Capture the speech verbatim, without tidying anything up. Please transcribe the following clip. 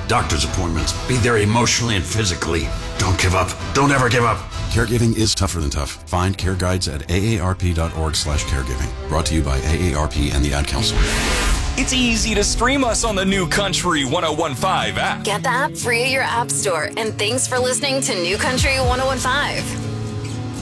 doctor's appointments. Be there emotionally and physically. Don't give up. Don't ever give up. Caregiving is tougher than tough. Find care guides at aarp.org slash caregiving. Brought to you by A A R P and the Ad Council. It's easy to stream us on the new Country ten fifteen app. Get the app free at your app store. And thanks for listening to New Country ten fifteen.